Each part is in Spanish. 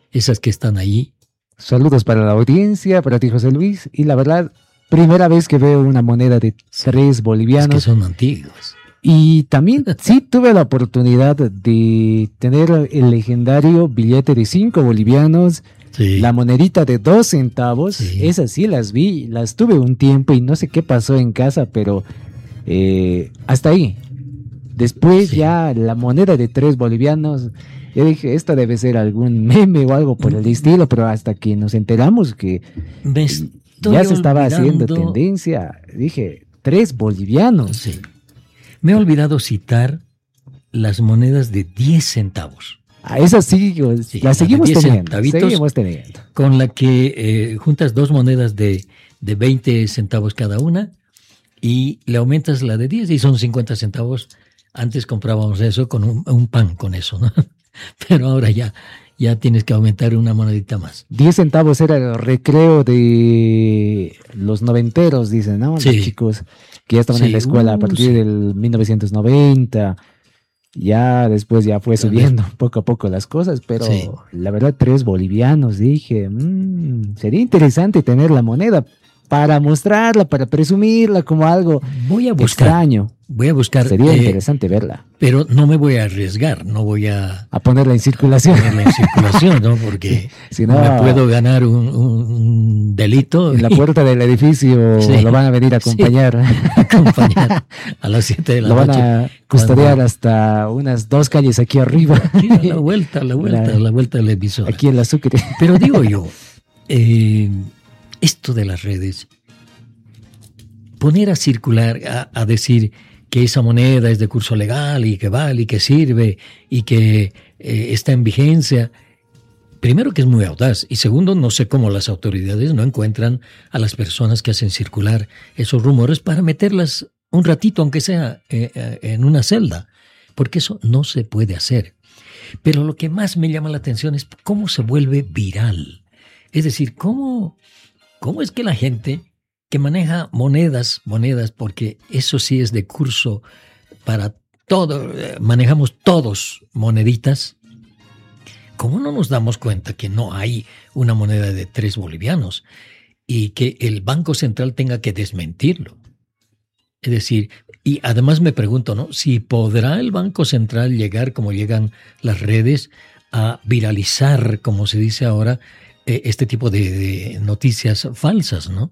esas que están ahí. Saludos para la audiencia, para ti, José Luis. Y la verdad, primera vez que veo una moneda de 3 bolivianos. Es que son antiguos. Y también sí tuve la oportunidad de tener el legendario billete de 5 bolivianos, Sí. la monedita de 2 centavos. Sí. Esas sí las vi, las tuve un tiempo y no sé qué pasó en casa, pero hasta ahí. Después Sí. ya la moneda de 3 bolivianos, yo dije, esto debe ser algún meme o algo por el estilo, pero hasta que nos enteramos que Me estoy ya se estaba haciendo olvidando- tendencia, dije, 3 bolivianos. Sí. Me he olvidado citar las monedas de 10 centavos, A esas sí, Sí, las la de seguimos 10 teniendo. centavitos. Seguimos teniendo. con la que juntas 2 monedas de 20 centavos cada una y le aumentas la de 10 y son 50 centavos. Antes comprábamos eso con un pan con eso, ¿no? Pero ahora ya tienes que aumentar una monedita más. 10 centavos era el recreo de los noventeros, dicen, ¿no? Sí. Los chicos que ya estaban Sí, en la escuela a partir sí. del 1990. Ya después ya fue subiendo poco a poco las cosas, pero Sí. la verdad 3 bolivianos, dije, sería interesante tener la moneda para mostrarla, para presumirla como algo Voy a buscar. extraño. Sería interesante verla, Pero no me voy a arriesgar, no voy a a ponerla en circulación. ponerla en circulación, ¿no? Porque Si no, me puedo ganar un delito en la y puerta del edificio Sí. lo van a venir a acompañar. acompañar a las 7 de la Lo van noche. a custodiar hasta unas 2 calles aquí arriba, Aquí a la vuelta, a la vuelta del emisor. aquí en la Sucre. Pero digo yo, esto de las redes, poner a circular, a decir que esa moneda es de curso legal y que vale y que sirve y que está en vigencia, primero que es muy audaz y segundo no sé cómo las autoridades no encuentran a las personas que hacen circular esos rumores para meterlas un ratito, aunque sea en una celda, porque eso no se puede hacer. Pero lo que más me llama la atención es cómo se vuelve viral. Es decir, cómo es que la gente que maneja monedas, porque eso sí es de curso para todo, manejamos todos moneditas, ¿cómo no nos damos cuenta que no hay una moneda de 3 bolivianos y que el Banco Central tenga que desmentirlo? Es decir, y además me pregunto, ¿no? Si podrá el Banco Central llegar, como llegan las redes, a viralizar, como se dice ahora, este tipo de noticias falsas, ¿no?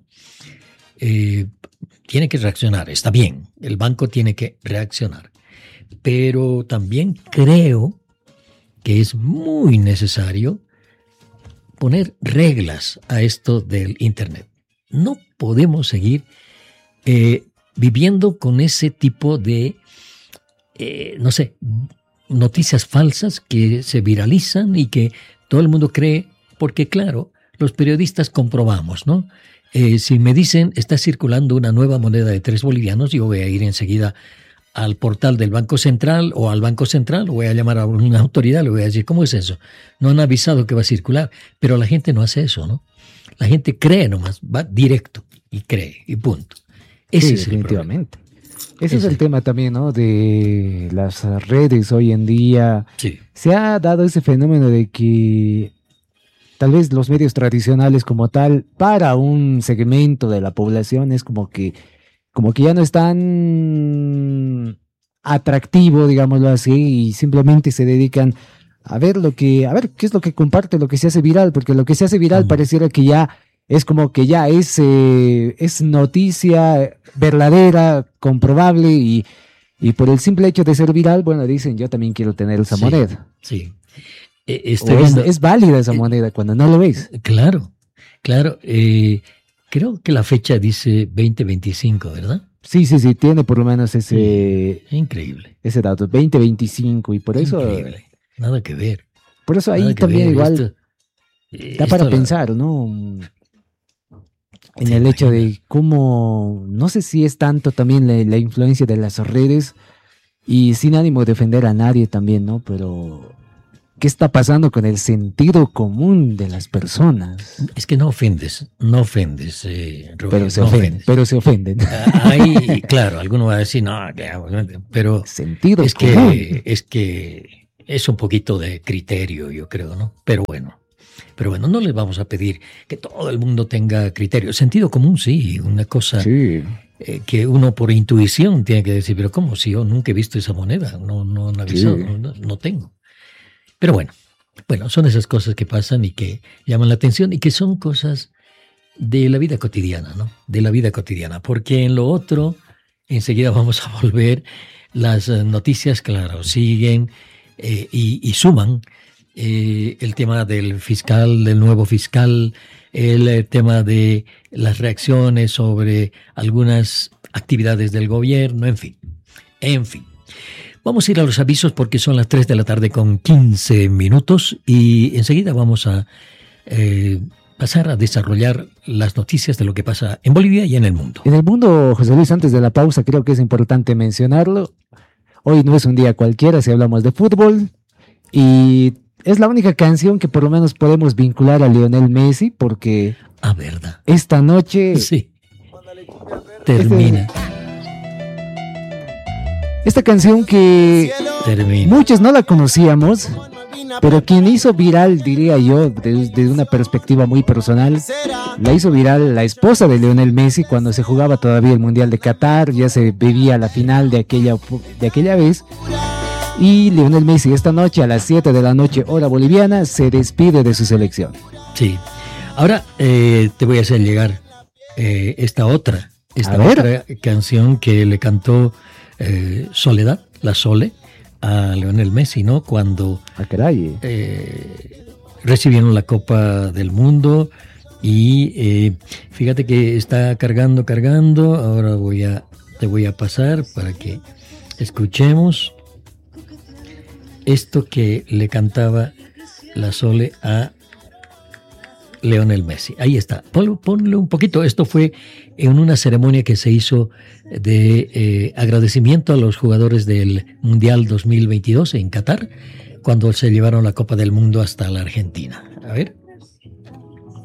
Tiene que reaccionar, está bien, el banco tiene que reaccionar, pero también creo que es muy necesario poner reglas a esto del Internet. No podemos seguir viviendo con ese tipo de, no sé, noticias falsas que se viralizan y que todo el mundo cree, porque claro, los periodistas comprobamos, ¿no? Si me dicen, está circulando una nueva moneda de 3 bolivianos, yo voy a ir enseguida al portal del Banco Central o al Banco Central, voy a llamar a una autoridad, le voy a decir, ¿cómo es eso? No han avisado que va a circular, pero la gente no hace eso, ¿no? La gente cree nomás, va directo y cree y punto. Ese Sí, es el problema. definitivamente. Ese es el tema también, ¿no? De las redes hoy en día. Sí, Se ha dado ese fenómeno de que tal vez los medios tradicionales como tal, para un segmento de la población es como que ya no es tan atractivo, digámoslo así, y simplemente se dedican a ver qué es lo que comparte, lo que se hace viral, porque lo que se hace viral pareciera que ya es como que ya es noticia verdadera, comprobable, y por el simple hecho de ser viral, bueno, dicen, yo también quiero tener esa moneda. sí. O es válida esa moneda cuando no lo ves. Claro. Creo que la fecha dice 2025, ¿verdad? Sí, tiene por lo menos ese Increíble. dato, 2025, y por eso, Increíble. Nada que ver. por eso ahí Nada que también ver. igual da para pensar, ¿no? En el hecho de cómo, no sé si es tanto también la influencia de las redes, y sin ánimo de ofender a nadie también, ¿no? Pero ¿qué está pasando con el sentido común de las personas? Es que no ofendes, Rubén, Pero se no ofenden, Ahí, claro, alguno va a decir, no, pero sentido es común. que es un poquito de criterio, yo creo, ¿no? Pero bueno, Pero bueno, no les vamos a pedir que todo el mundo tenga criterio. Sentido común, sí, una cosa Sí. Que uno por intuición tiene que decir, pero ¿cómo? Si yo nunca he visto esa moneda, no han avisado, Sí. no tengo. Pero bueno, son esas cosas que pasan y que llaman la atención y que son cosas de la vida cotidiana, ¿no? De la vida cotidiana, porque en lo otro, enseguida vamos a volver, las noticias, claro, siguen y suman. El tema del fiscal, del nuevo fiscal, el tema de las reacciones sobre algunas actividades del gobierno, en fin. Vamos a ir a los avisos porque son las 3 de la tarde con 15 minutos y enseguida vamos a pasar a desarrollar las noticias de lo que pasa en Bolivia y en el mundo. En el mundo, José Luis, antes de la pausa, creo que es importante mencionarlo. Hoy no es un día cualquiera si hablamos de fútbol y es la única canción que por lo menos podemos vincular a Lionel Messi porque ¿Verdad? esta noche Sí. Termina. Esta canción que Termina. muchos no la conocíamos, pero quien hizo viral, diría yo, desde una perspectiva muy personal, la hizo viral la esposa de Lionel Messi cuando se jugaba todavía el Mundial de Qatar, ya se vivía la final de aquella vez. Y Lionel Messi esta noche a las 7 de la noche, hora boliviana, se despide de su selección. Sí. Ahora te voy a hacer llegar esta otra canción que le cantó Soledad, la Sole, a Lionel Messi, ¿no? Cuando recibieron la Copa del Mundo y fíjate que está cargando. Ahora te voy a pasar para que escuchemos esto que le cantaba la Sole a Lionel Messi. Ahí está. Ponle un poquito. Esto fue en una ceremonia que se hizo de agradecimiento a los jugadores del Mundial 2022 en Qatar, cuando se llevaron la Copa del Mundo hasta la Argentina. A ver.